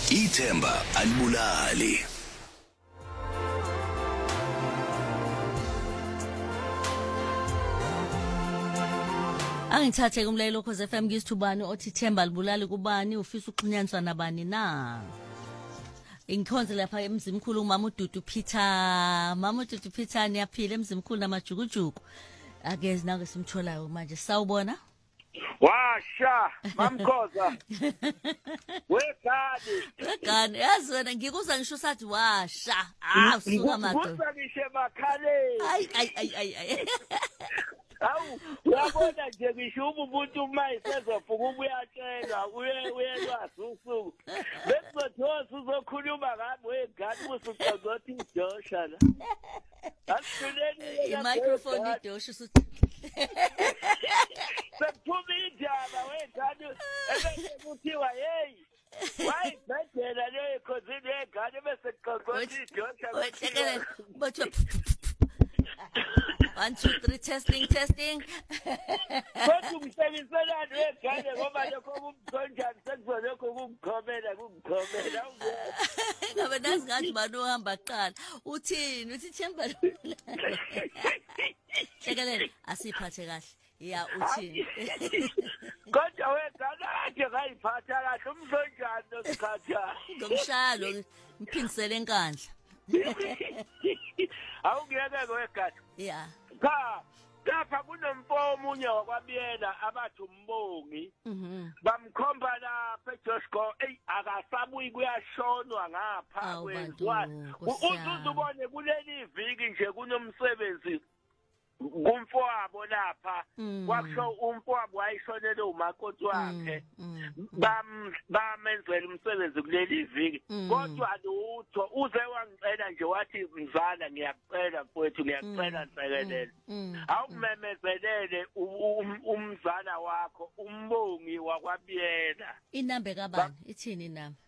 Ithemba alibulali. Angithathe kumlayelo Khosi FM ngisithubani othi Themba alibulali kubani ufisa uxhunyaniswa nabani na. Ingikhonze lapha emzimkhulu umama uDudu Peter. Mama uDudu Peter niyaphila emzimkhulu namajukujuku. Ake nake simtholayo manje sawubona. Washa mamkhoza Wegani yazi wena ngikuza ngisho sathi washa usuka madoda ngishe makhaleni ay awu uyabona nje ngisho umuntu uma isezofuka ubuyatshela uyelwasuku bekuzothosa uzokhuluma ngami wegani usuqozothi idosha la i microphone idosha sekuphuma indaba wegani ebese kuthiwa hey wayibhedela leyo khosini yegane bese kuqoqothi idosha bathi 1 2 3 testing kodwa umsebenzelani wegane ngoba lokho kumthonjani sekuzolokho kungikhomela ngabe nasingathi bani ohamba kuqala uthini Themba Hlekelele asiphathe kahle ya uthini kodwa wegane kade ngayiphatha kahle umthonjani nosikhatha ngomshalo ngiphindisele enkandla awungiyeke wegane yeah cha lapha kunomfo omunye wakwabiyela abathi umbongi bamkhomba lapha eJoshko akasabuyi kuyashonwa ngapha kwenziwa uzubone kuleli viki nje kunomsebenzi kumfowabo lapha kwakusho umfowabo wayishonele umakoti wakhe bamenzela umsebenzi kuleli viki kodwa lutho uze wangicela nje wathi mzala ngiyakucela mfowethu ngiyakucela nsekelele awumemezelele umzala wakho umbongi wakwabiyela inamba kabani ithini inamba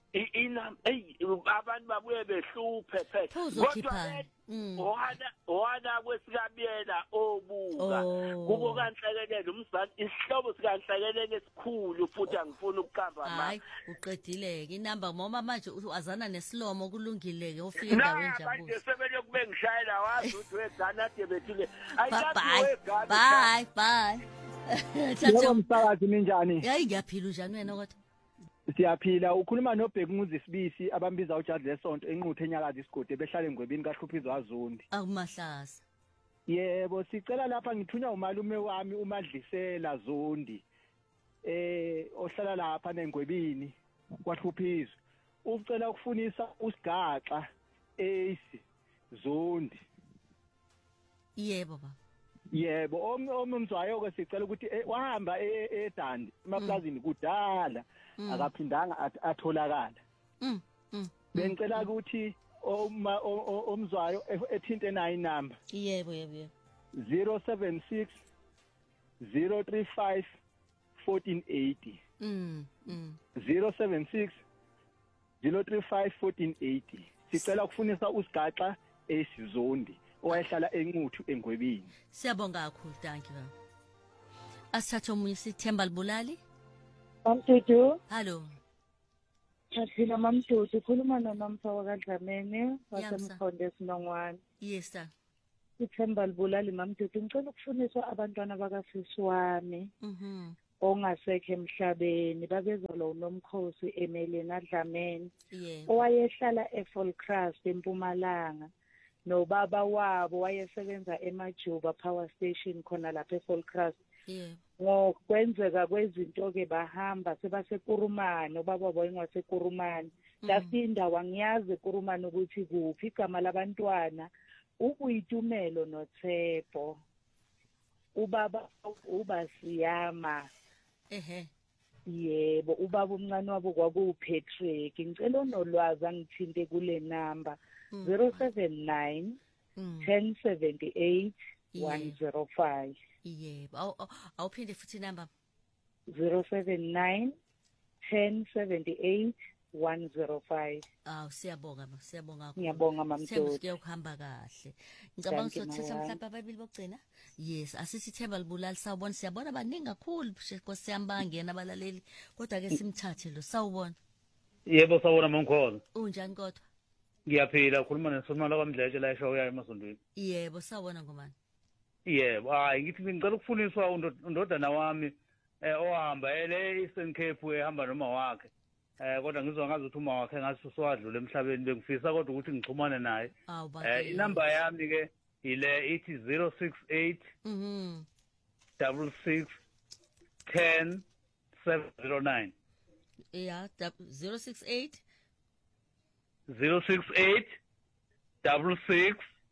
abantu babuye behluphe phela owana kwesikabiyela obuka kubo kanhlekelele umzali isihlobo sikanhlekelele esikhulu futhi angifuni ukuqamba hayi uqedileke inamba noma manje azana nesilomo kulungileke ofika endaweni nje manje sebele kube ngishayela wazi ukuthi wegana ade bethile bye Yebo msakazi minjani? Hayi ngiyaphila njani wena kodwa? Siyaphila ukhuluma noBhekumuzi Sibisi abambiza uJudge lesonto enquthe enyakazi isigodi behlala engwebini kaHluphizwa Azondi. Akumahlaza. Yebo sicela lapha ngithunya umalume wami uMadlisela Zondi. Ohlala lapha nengwebini kwaHluphizwa. Ucela ukufunisa usigaxa AC Zondi. Yebo baba. Yebo omumzwayo ke sicela ukuthi wahamba eDandi emaplazini kudala akaphindanga atholakala bengicela ukuthi omzwayo ethinte nayo inamba yebo 076 035 1480 076 035 1480 sicela ukufunisa usigaxa eSizondi owayehlala enquthu engwebini. Siyabonga kakhulu thank you. Asithathe omunye Themba alibulali. Mamdudu. Hello. Sathina Mamdudu khuluma noNomsa wakadlamene wasemkhonde Sinongwane. Yes sir. Themba alibulali Mamdudu ngicela ukufuniswa abantwana bakasisi wami. Ongasekho emhlabeni babezwa lo nomkhosi emeleni adlamene. Owayehlala eFolkrust eMpumalanga. No baba wabo wayesebenza eMajuba Power Station khona lapha eFolkrust. Ngokwenzeka kwezinto ke bahamba sebasekurumane ubaba boyingwasekurumane. Lasinda wangiyazi ekurumane ukuthi kuphi igama labantu ubuyitumelo noThepho. Ubaba ubasiyama. Yebo ubaba umncane wabo kwakuPatrick. Ngicela onolwazi angithinte kule number 079 1078 105. Yebo awuphinde futhi number 079 1078 105. Siyabonga kakhulu. Ngiyabonga mamdodana. Siyahamba kahle. Ngicabanga sothetha mhlawumbe ababili bokugcina. Yes, asithi Themba alibulali sawubona siyabona abaningi kakhulu Nkosi yami bangena abalaleli kodwa ke simthathe lo sawubona. Yebo sawona Mongkhoza. Unjani kodwa? Ngiyaphila ukhuluma neSonmala kwaMdletshe la eshow yayo emasondweni. Yebo sawona ngomani. Yebo, hayi ngithi ngicela ukufuniswa undodana wami ohamba ele Eastern Cape ehamba noma wakhe. Kodwa ngizwa ngazuthi uma wakhe ngathi uswadlule emhlabeni bengifisa kodwa ukuthi ngixhumane naye. Inamba yami ke ile ithi 068 66 10 709. Yeah, 068 068 66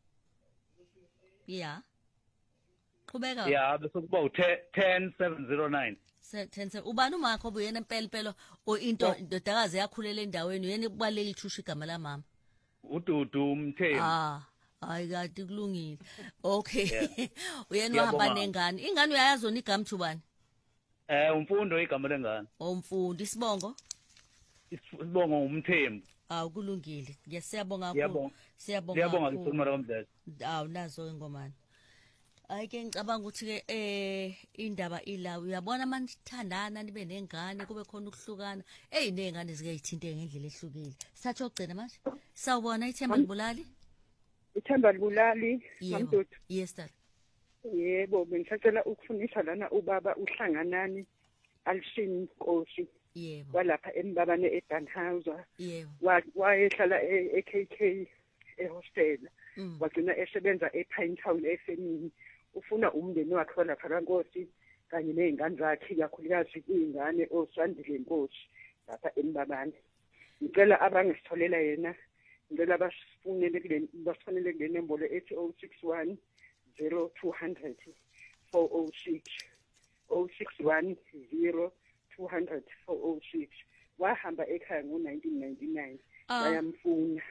Yeah. Qhubeka. Yeah, bese kuba 10 709. 10 ubani umakho obuyena empela o into indodakazi yakhulela endaweni uyena kubaleka ithusha igama la mama. Ududu Mthembu. Hayi kanti kulungile. Okay. Uyena uhamba nengane. Ingane uyayazi ona igama thubani? Umfundo igama lengane. Umfundi isibongo? Isibongo uMthembu. Kulungile. Siyabonga kakhulu. Siyabonga kuSonmala kwaMdletshe. Nazo ingomani. Ayike ngicabanga ukuthi ke indaba ila uyabona manithandana nibe nengane kube khona ukuhlukana nengane zikayithinte ngendlela ehlukile. Satho ogcina manje. Sawubona iThemba Libulali? Ithemba Libulali Mamdudu. Yes sir. Yebo bengisacela ukufunisa lana ubaba uHlanganani Alshin Nkosi. Yebo. Walapha embabane eDanhauser. Yebo. Wayehlala eKK ehostel. Wagcina esebenza ePine Town eSenini. Ufuna umndeni wakhe walapha kaNkosi kanye nezingane zakhe kakhulukazi izingane oSandile Nkosi lapha embabane. Ngicela abangisitholela yena ngicela basifonele kule nombolo ethi 061 0200 406 061 0200 406. Wahamba ekhaya ngo1999 bayamfuna.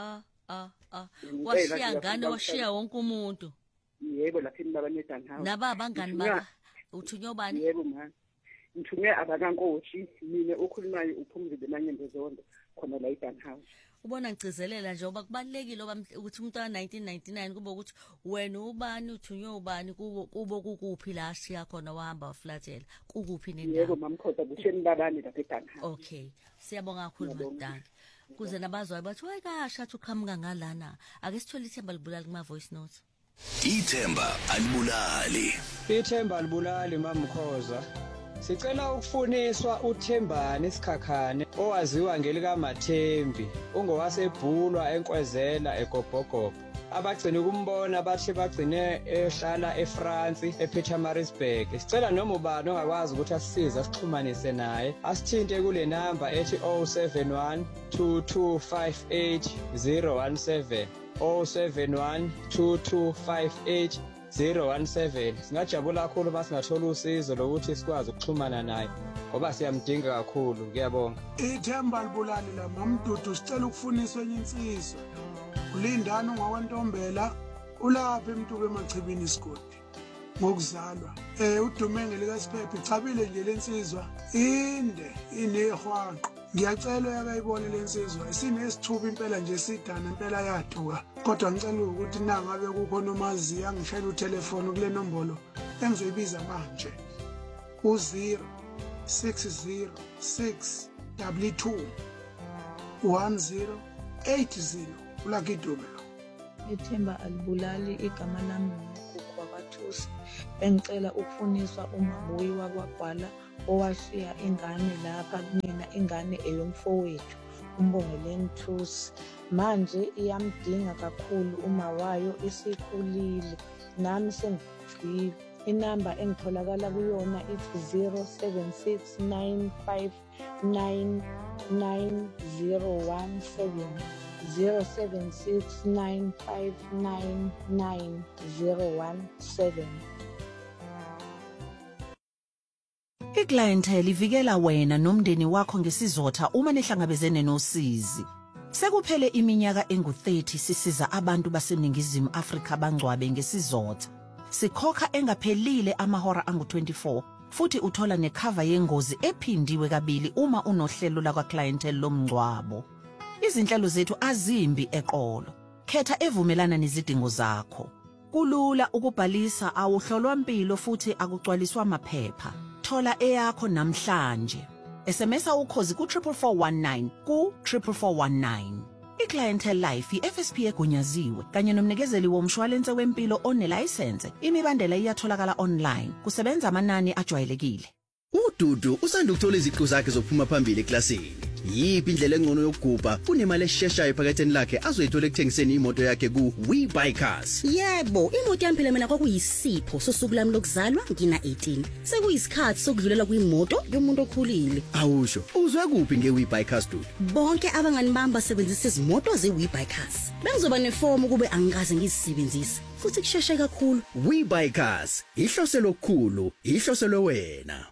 Washiya ngane washiya wonke umuntu. Yebo lapha embabane eDanhauser. Nababa ngani baba uthunywa bani? Yebo man. Ngithunywe abakaNkosi mina okhulumayo uphumzile Manyembezondo khona la eDanhauser. Ubona ngicizelela nje oba kubalekile ukuthi umuntu wa1999 kube ukuthi wena ubani uthunywe ubani kubo kukuphi la ashiya khona wahamba waflatela kukuphi nendawo. Yebo mamkhoza busheni babani lapha eDanhauser. Okay siyabonga kakhulu madala kuze nabazwayo bathi way kasha athi uqhamuka ngalana ake sithole iThemba Libulali kuma voice notes. Ithemba Alibulali. Ithemba Alibulali mamkhoza. Sicela ukufuniswa uThembani isikhakhane owaziwa ngelika Mathembi ungowaseBhulwa eNkwezela eGobhogobo. Abagcina ukumbona bathi bagcine ehlala eFrance ePietermaritzburg. Sicela noma ubani ongakwazi ukuthi asisize asixhumanise naye asithinte kule namba ethi 071 2258 017 071 2258 017. Singajabula kakhulu masingathola usizo lokuthi sikwazi ukuxhumana naye ngoba siyamdinga kakhulu. Ngiyabonga. Ithemba Libulali la Mamdudu sicela ukufuniswa enye insizwa. Ulindani ungakwantombela ulapha eMtuba eMachibini isigodi ngokuzalwa. Udumenge lika Siphephe ichabile nje lensizwa inde inehwaqo. Ngiyacela yakayibone lensizwa isinesithuba impela nje sidana impela yaduka. Kodwa ngicela ukuthi nangabe kukhona omazi angishayela utelefoni kule nombolo engizoyibiza manje u060 622 1080 Lucky Dubelo. Ithemba Alibulali igama lami ngokwabathusi. Bengicela ukufuniswa uMabuyi wakwaGwala owashiya ingane lapha kumina ingane eyomfowethu uMbongeleni Thusi. Manje iyamdinga kakhulu uma wayo isikhulile nami sengigcile. Inamba engitholakala kuyona ithi 0769599017 0769599017. iClientele ivikela wena nomndeni wakho ngesizotha uma nihlangabezene nosizi. Sekuphele iminyaka engu-30 sisiza abantu baseNingizimu Afrika bangcwabe ngesizotha. Sikhokha engaphelile amahora angu-24 futhi uthola necover yengozi ephindiwe kabili uma unohlelo lakwaClientele lomngcwabo. Izinhlelo zethu azimbi eqolo. Khetha evumelana nezidingo zakho. Kulula ukubhalisa awuhlolwa impilo futhi akugcwaliswa amaphepha. Thola eyakho namhlanje. SMSa ukhozi ku44419 ku44419. iClientele Life iFSP egunyaziwe kanye nomnikezeli womshwalense wempilo onelicense. Imibandela iyatholakala online. Kusebenza amanani ajwayelekile. uDudu usanda ukuthola iziqu zakhe zokuphuma phambili eklasini. Yipi indlela engcono yokugubha kunemali esheshayo ephaketheni lakhe azoyithola ekuthengiseni imoto yakhe ku WeBuyCars. Yebo, imoto yampilo mina kwakuyisipho sosuku lami lokuzalwa ngina 18. Sekuyisikhathi sokudlulela kwimoto yomuntu okhulile. Awusho, uzwe kuphi ngeWeBuyCars Dudu? Bonke abangani bami basebenzisa izimoto zeWeBuyCars. Bengizoba nefomu kube angikaze ngizisebenzise. Futhi kusheshe kakhulu. WeBuyCars, ihloselo okukhulu, ihloselo wena.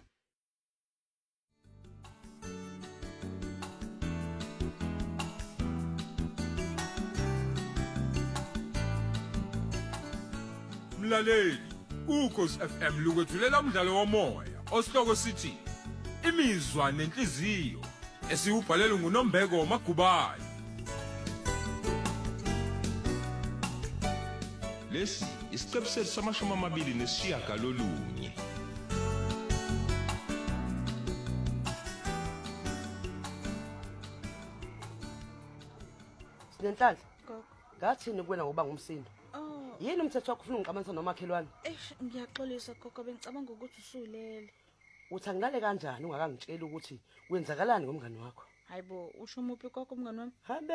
Mlaleli, ukhosi FM lukwethulela umdlalo womoya osihloko sithi imizwa nenhliziyo esiubhalelwe nguNombeko Magubane. Lesi isiqephu samashumi amabili nesishiyagalolunye. Sinenhlanhla. Ngathini kuwena ngoba ngumsindo? Yini umthetho wakho ufuna ungiqamanisa nomakhelwane? Ngiyaxolisa gogo, bengicabanga ukuthi usulele. Uthi angilale kanjani ungakangitsheli ukuthi wenzakalani ngomngane wakho? Hayibo, usho umuphi gogo umngane wami?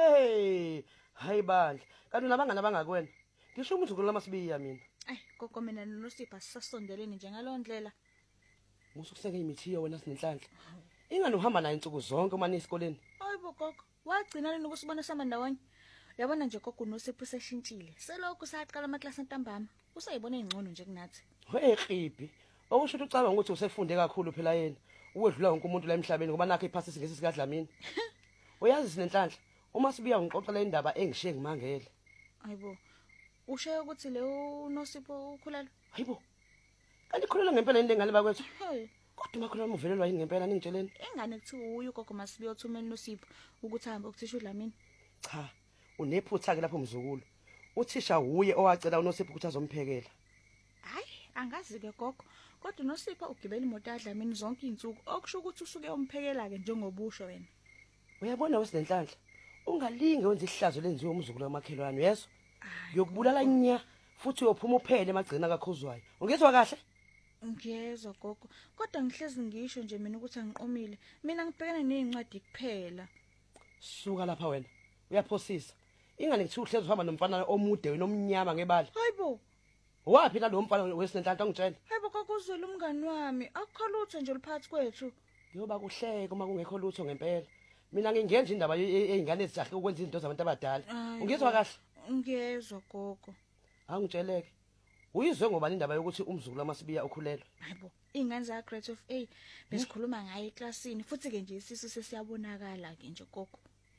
Hayi bandla. Kanti nabangani abangakwena. Ngisho umuntu kulama sibiya mina. Gogo mina noSipha sisasondelene njengalo ndlela. Musukuseke imithiyo wena Sinenhlanhla. Ingani uhamba naye insuku zonke uma nesikoleni? Hayibo gogo, wagcina leni ukusibona sama ndawonye. Yabona nje gogo noSipho seshintshile. Selokhu saqala amaklasi antambama. Usayibona ingcono nje kunathi. Weqhibi. Okusho ukuthi ucabanga ukuthi usefunde kakhulu phela yena. Uwedlula wonke umuntu la emhlabeni ngoba nakho iphasi singesi sikaDlamini. Uyazi Sinenhlanhla, uma sibiya ngixoxela indaba engishiye ngimangele. Hayibo. Usho ukuthi le uNoSipho ukhulelwe? Hayibo. Kanti khulelwa ngempela into engane bakwethu? Kodwa umakhulelwa uvelelwa yini ngempela ningitsheleni? Engane kuthiwa uyu gogo masibiyo uthumela noSipho ukuthi ahambe ukuthisha uDlamini. Cha. Unephutha ke lapho mzukulu. Uthisha uye owacela uNoSipho ukuthi azomphekela. Hayi, angazi ke gogo. Kodwa uNoSipho ugibela imoto yaDlamini zonke izinsuku. Okusho ukuthi usuke umphekela ke njengobusho wena. Uyabona weSinenhlanhla, ungalinge wenza ihlazo lenziwe umzukulu kamakhelwane yeso. Yokubulala nya futhi uyophuma uphele emagcina kakhuzwayo. Ungezwa kahle? Ngiyezwa gogo. Kodwa ngihlezi ngisho nje mina ukuthi angiqomile. Mina ngibhekana nezincwadi kuphela. Suka lapha wena. Uyaphosisa. Ingane ngithi uhlezi uhamba nomfana omude wena omnyama ngebala. Hayibo. Wapi na lo mfana weSinenhlanhla ongitshela? Hayibo kokuzwela umngani wami. Akukho lutho nje luphathi kwethu. Kuyoba kuhleke uma kungekho lutho ngempela. Mina ngingenza indaba ezingane ezijahle ukwenza izinto zabantu abadala. Ungizwa kahle? Ngiyezwa gogo. Angitsheleke. Uyizwe ngoba indaba yokuthi umzukulu amasibiya ukhulelwe. Hayibo, ingane za grade of A besikhuluma ngayo eklasini futhi ke nje isisu sesiyabonakala ke nje gogo.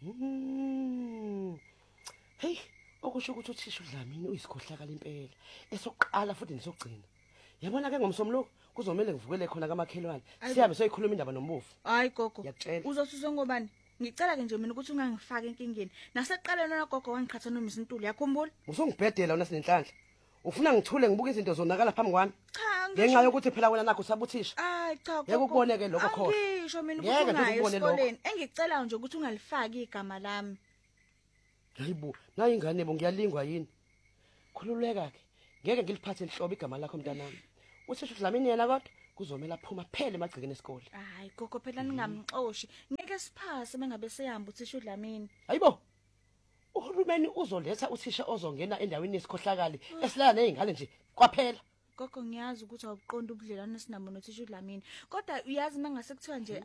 Hey, okusho ukuthi uthisha uDlamini uyisikhohlakala impela. Esokuqala futhi nisogcina. Yabona ke ngomsomlo kuzomela ngivukele khona kamakhelwane. Siyabe soyikhuluma indaba nombufu. Hayi gogo. Ngiyakutshela. Uzothuswa ngobani? Ngicela ke nje mina ukuthi ungangifaki enkingeni. Naseqaleni wena gogo wangiqhatha nomisa intuli yakhumbula. Usungibhedela wena Sinenhlanhla. Ufuna ngithule ngibuke izinto zonakala phambi kwami? Cha, ngenxa yokuthi phela wena nakho usabuthisha. Hayi cha gogo. Yeke ukuboneke lokho khona. Ngisho mina ukuthi ungayi esikoleni. Engicela nje ukuthi ungalifaki igama lami. Hayibo, nayi ingane bo ngiyalingwa yini? Khululeka ke. Ngeke ngiliphathe enhlobo igama lakho mntanami. Uthisha uDlamini yena kodwa kuzomela aphuma phele emagcikeni esikole. Hayi gogo phela ningamxoshi. Ngeke siphase bengabe seyihamba uthisha uDlamini. Hayibo. Uhulumeni uzoletha uthisha ozongena endaweni yesikhohlakali esilala nezingane nje kwaphela. Gogo ngiyazi ukuthi awuqonda ubudlelwane sinabo nothisha uDlamini. Kodwa uyazi mangase kuthiwa nje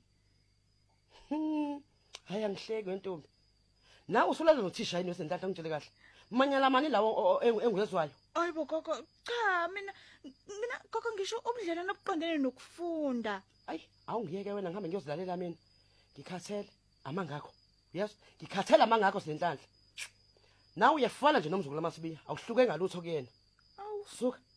hayi angihleke wentombi. Na usulala nothisha yini weSinenhlanhla ngitshele kahle. Manyala mani lawo engwezwayo. Hayibo gogo, cha mina gogo ngisho ubudlelwane obuqondene nokufunda. Hayi, awungiyeke wena ngihambe ngiyozilalela mina. Ngikhathele amangakho. Yes, ngikhathela amangakho Sinenhlanhla. Nawe uyafana nje nomzukulu amasibiya, awuhluke ngalutho kuyena. Suka.